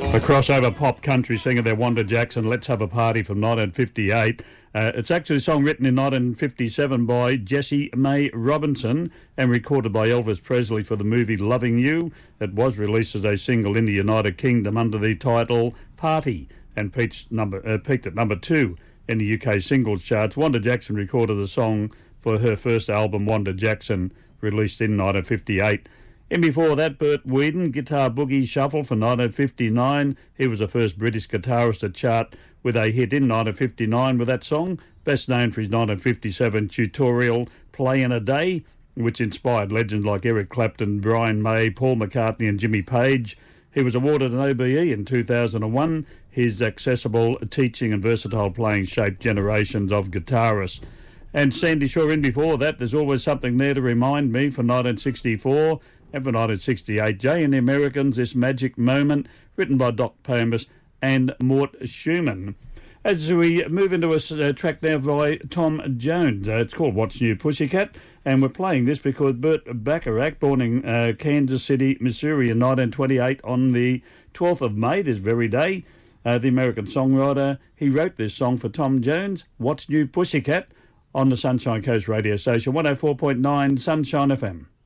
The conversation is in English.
A crossover pop country singer there, Wanda Jackson, Let's Have a Party from 1958. It's actually a song written in 1957 by Jessie May Robinson and recorded by Elvis Presley for the movie Loving You. It was released as a single in the United Kingdom under the title Party and peaked at number 2 in the UK singles charts. Wanda Jackson recorded the song for her first album, Wanda Jackson, released in 1958. And before that, Bert Weedon, Guitar Boogie Shuffle for 1959. He was the first British guitarist to chart with a hit in 1959 with that song, best known for his 1957 tutorial Play in a Day, which inspired legends like Eric Clapton, Brian May, Paul McCartney and Jimmy Page. He was awarded an OBE in 2001. His accessible teaching and versatile playing shaped generations of guitarists. And Sandy Shaw in before that, There's Always Something There to Remind Me for 1964. And for 1968, Jay and the Americans, This Magic Moment, written by Doc Pomus and Mort Schumann. As we move into a track now by Tom Jones, it's called What's New Pussycat, and we're playing this because Burt Bacharach, born in Kansas City, Missouri in 1928 on the 12th of May, this very day, the American songwriter, he wrote this song for Tom Jones, What's New Pussycat, on the Sunshine Coast radio station, 104.9 Sunshine FM.